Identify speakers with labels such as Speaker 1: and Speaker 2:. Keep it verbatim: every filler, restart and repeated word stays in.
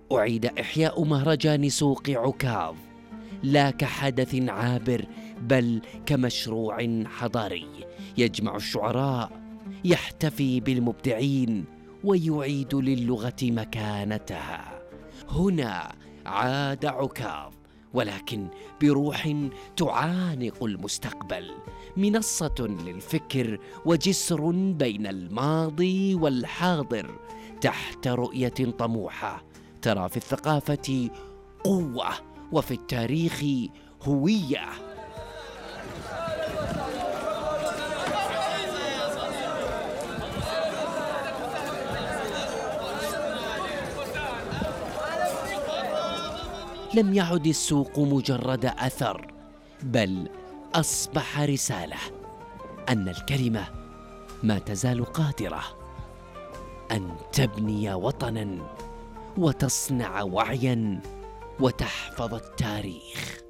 Speaker 1: أعيد إحياء مهرجان سوق عكاظ لا كحدث عابر بل كمشروع حضاري يجمع الشعراء، يحتفي بالمبدعين، ويعيد للغة مكانتها. هنا عاد عكاظ، ولكن بروح تعانق المستقبل، منصة للفكر وجسر بين الماضي والحاضر، تحت رؤية طموحة ترى في الثقافة قوة وفي التاريخ هوية. لم يعد السوق مجرد أثر، بل أصبح رسالة أن الكلمة ما تزال قادرة أن تبني وطناً وتصنع وعياً وتحفظ التاريخ.